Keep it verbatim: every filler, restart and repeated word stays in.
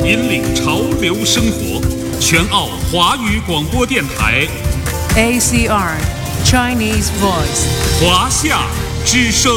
引领潮流生活，全澳华语广播电台 A C R Chinese Voice 华夏之声。